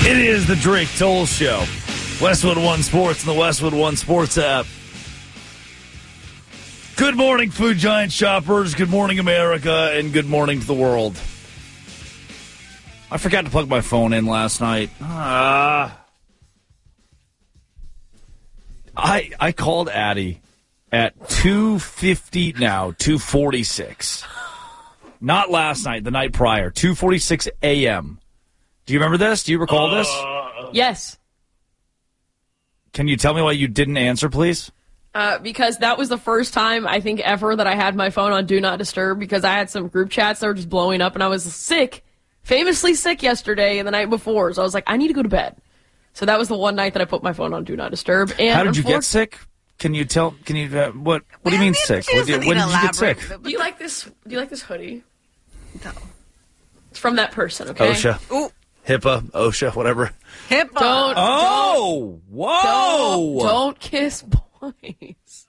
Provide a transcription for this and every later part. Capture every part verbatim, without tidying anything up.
It is the Drake Toll Show. Westwood One Sports and the Westwood One Sports app. Good morning, Food Giant shoppers. Good morning, America, and good morning to the world. I forgot to plug my phone in last night. Ah. I I called Addie at two fifty now, two forty-six. Not last night, the night prior, two forty-six a.m. Do you remember this? Do you recall this? Yes. Can you tell me why you didn't answer, please? Uh, because that was the first time, I think, ever that I had my phone on Do Not Disturb because I had some group chats that were just blowing up, and I was sick, famously sick yesterday and the night before. So I was like, I need to go to bed. So that was the one night that I put my phone on Do Not Disturb. And how did you get sick? Can you tell? Can you? Uh, what? What do you mean sick? When did, when did you get sick? Do you like this? Do you like this hoodie? No. It's from that person. Okay. OSHA. Ooh. HIPAA, OSHA, whatever. HIPAA. Don't. Oh, don't, whoa! Don't, don't kiss boys.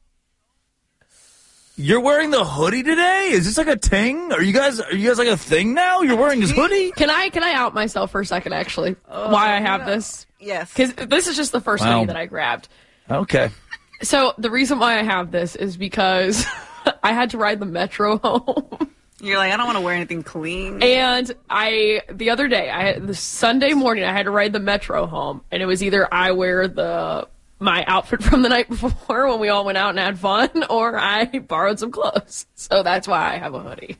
You're wearing the hoodie today? Is this like a thing? Are you guys? Are you guys like a thing now? You're wearing his hoodie? Can I? Can I out myself for a second? Actually, uh, why I have yeah. this? Yes. Because this is just the first wow. hoodie that I grabbed. Okay. So the reason why I have this is because I had to ride the metro home. You're like, I don't want to wear anything clean. And I, the other day, I had, the Sunday morning, I had to ride the metro home, and it was either I wear the my outfit from the night before when we all went out and had fun, or I borrowed some clothes. So that's why I have a hoodie.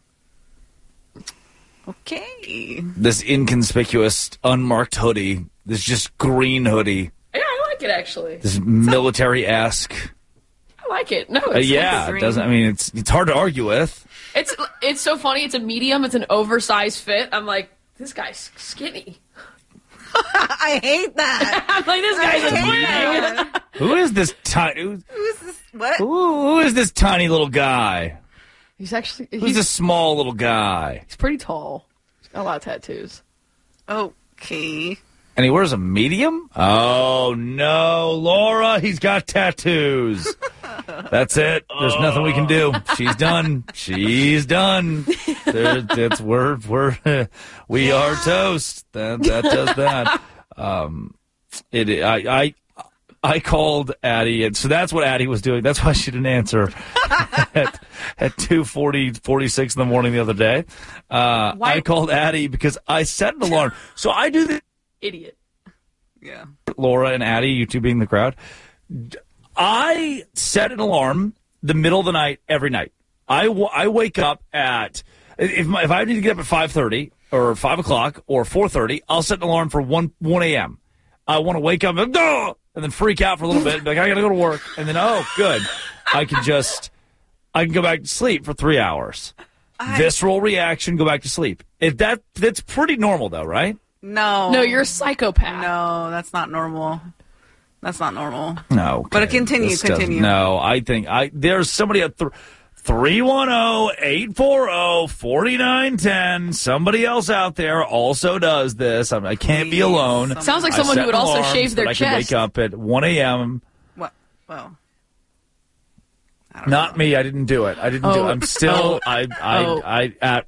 Okay. This inconspicuous, unmarked hoodie, this just green hoodie, Yeah, I like it actually. this military-esque. I like it. No, Uh, it's yeah, it doesn't. I mean, it's it's hard to argue with. It's it's so funny. It's a medium. It's an oversized fit. I'm like, this guy's skinny. I hate that. I'm like, this guy's a that. twig. Who is this tiny? Who, Who's this? What? who, who is this tiny little guy? He's actually Who's he's, this small little guy? he's pretty tall. He's got a lot of tattoos. Okay. And he wears a medium? Oh, no. Laura, he's got tattoos. That's it. There's nothing we can do. She's done. She's done. There, that's, we're, we're, we are toast. That, that does that. Um, it, I, I, I called Addie, and so that's what Addie was doing. That's why she didn't answer at, at two forty, forty-six in the morning the other day. Uh, I called Addie because I set an alarm. So I do this. Idiot. Yeah. Laura and Addie, you two being the crowd. I set an alarm the middle of the night every night. I, w- I wake up at, if, my, if I need to get up at five thirty or five o'clock or four thirty, I'll set an alarm for one a.m. I want to wake up and, oh! and then freak out for a little bit and be like, I got to go to work. And then, oh, good. I can just, I can go back to sleep for three hours. I... Visceral reaction, go back to sleep. If that That's pretty normal, though, right? No. No, you're a psychopath. No, that's not normal. That's not normal. No. Okay. But continue, This continue. No, I think I there's somebody at th- three one zero, eight four zero, four nine one zero. Somebody else out there also does this. I, mean, I can't Please, be alone. somebody. Sounds like I someone set who would also alarms shave their that I can chest. wake up at one a.m. What? Well. I don't Not know. me. I didn't do it. I didn't do Oh. it. I'm still. Oh. I. I. Oh. I. At